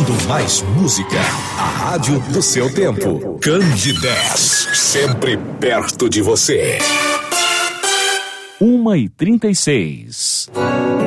trazendo mais música. A rádio do seu tempo. Candidez, sempre perto de você. 1h36.